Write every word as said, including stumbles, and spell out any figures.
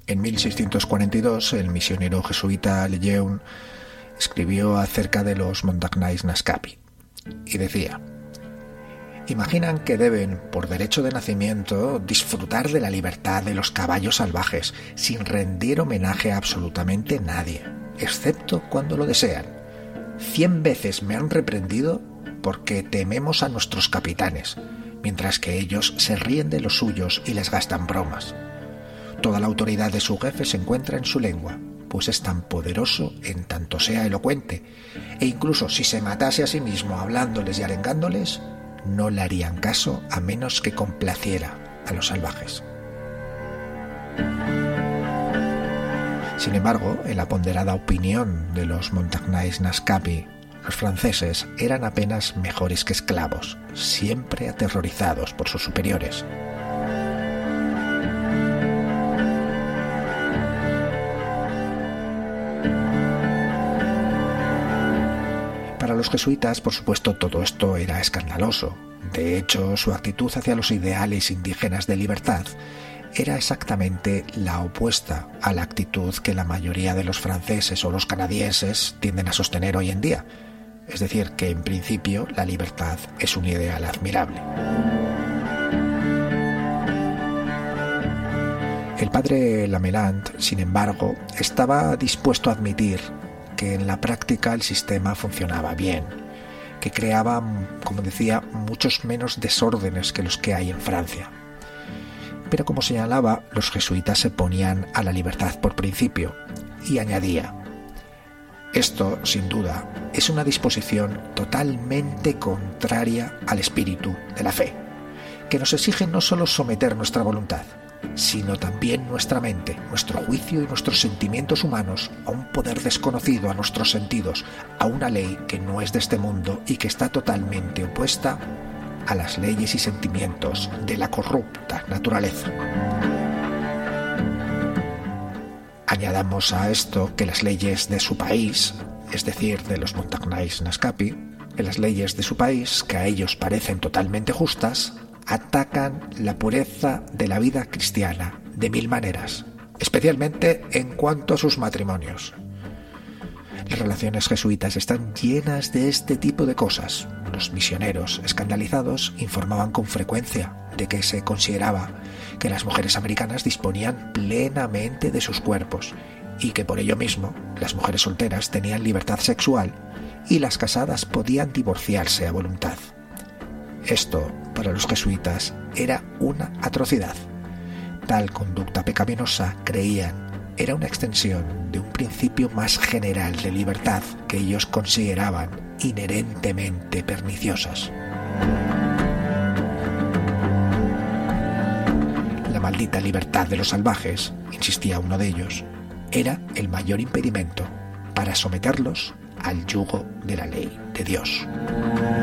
En mil seiscientos cuarenta y dos, el misionero jesuita Lejeune escribió acerca de los Montagnais Naskapi y decía: imaginan que deben, por derecho de nacimiento, disfrutar de la libertad de los caballos salvajes, sin rendir homenaje a absolutamente nadie, excepto cuando lo desean. Cien veces me han reprendido porque tememos a nuestros capitanes, mientras que ellos se ríen de los suyos y les gastan bromas. Toda la autoridad de su jefe se encuentra en su lengua, pues es tan poderoso en tanto sea elocuente, e incluso si se matase a sí mismo hablándoles y arengándoles, no le harían caso a menos que complaciera a los salvajes. Sin embargo, en la ponderada opinión de los Montagnais Naskapi, los franceses eran apenas mejores que esclavos, siempre aterrorizados por sus superiores. Para los jesuitas, por supuesto, todo esto era escandaloso. De hecho, su actitud hacia los ideales indígenas de libertad era exactamente la opuesta a la actitud que la mayoría de los franceses o los canadienses tienden a sostener hoy en día. Es decir, que en principio la libertad es un ideal admirable. El padre Lamelant, sin embargo, estaba dispuesto a admitir que en la práctica el sistema funcionaba bien, que creaba, como decía, muchos menos desórdenes que los que hay en Francia. Pero como señalaba, los jesuitas se ponían a la libertad por principio, y añadía: esto, sin duda, es una disposición totalmente contraria al espíritu de la fe, que nos exige no solo someter nuestra voluntad, sino también nuestra mente, nuestro juicio y nuestros sentimientos humanos a un poder desconocido a nuestros sentidos, a una ley que no es de este mundo y que está totalmente opuesta a las leyes y sentimientos de la corrupta naturaleza. Añadamos a esto que las leyes de su país, es decir, de los Montagnais Naskapi, que las leyes de su país, que a ellos parecen totalmente justas, atacan la pureza de la vida cristiana de mil maneras, especialmente en cuanto a sus matrimonios. Las relaciones jesuitas están llenas de este tipo de cosas. Los misioneros, escandalizados, informaban con frecuencia de que se consideraba que las mujeres americanas disponían plenamente de sus cuerpos y que por ello mismo las mujeres solteras tenían libertad sexual y las casadas podían divorciarse a voluntad. Esto, para los jesuitas, era una atrocidad. Tal conducta pecaminosa, creían, era una extensión de un principio más general de libertad que ellos consideraban inherentemente perniciosas. La maldita libertad de los salvajes, insistía uno de ellos, era el mayor impedimento para someterlos al yugo de la ley de Dios.